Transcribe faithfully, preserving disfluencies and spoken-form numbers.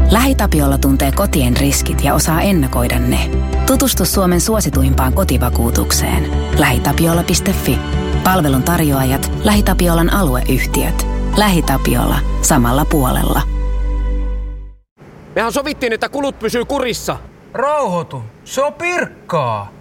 LähiTapiola tuntee kotien riskit ja osaa ennakoida ne. Tutustu Suomen suosituimpaan kotivakuutukseen. lähitapiola piste fi. Palvelun tarjoajat, LähiTapiolan alueyhtiöt. LähiTapiola. Samalla puolella. Mehän sovittiin, että kulut pysyy kurissa. Rauhoitu. Se on Pirkkaa.